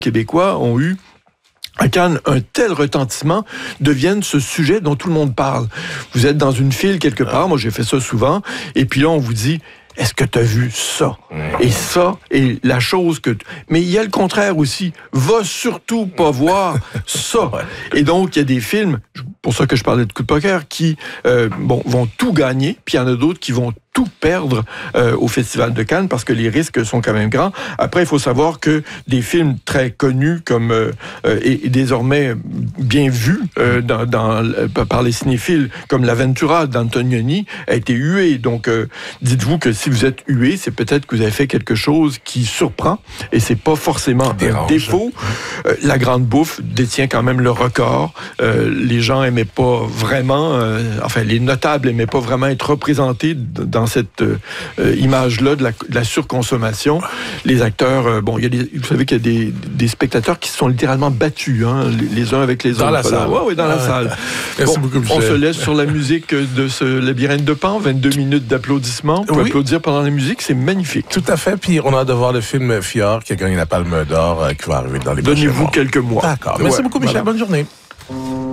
Québécois ont eu à Cannes, un tel retentissement devienne ce sujet dont tout le monde parle. Vous êtes dans une file quelque part, moi j'ai fait ça souvent, et puis là on vous dit, est-ce que tu as vu ça? Et ça est la chose que... Mais il y a le contraire aussi. Va surtout pas voir ça. Et donc, il y a des films, pour ça que je parlais de Coup de poker, qui vont tout gagner, puis il y en a d'autres qui vont tout perdre au Festival de Cannes parce que les risques sont quand même grands. Après, il faut savoir que des films très connus comme et désormais bien vus par les cinéphiles comme L'Aventura d'Antonioni a été hué. Donc, dites-vous que si vous êtes hué, c'est peut-être que vous avez fait quelque chose qui surprend et c'est pas forcément un défaut. La Grande Bouffe détient quand même le record. Les gens aimaient pas vraiment, les notables aimaient pas vraiment être représentés dans cette image-là de la surconsommation. Les acteurs, vous savez qu'il y a des spectateurs qui se sont littéralement battus, les uns avec les autres. Dans la salle. Oui, dans la salle. Merci beaucoup, Michel. On se laisse sur la musique de ce Labyrinthe de Pan, 22 minutes d'applaudissements. On peut applaudir pendant la musique, c'est magnifique. Tout à fait, puis on a hâte de voir le film Fjord qui a gagné la Palme d'Or qui va arriver dans les prochains mois. Donnez-vous quelques mois. D'accord. Merci beaucoup, Michel. Bonne journée.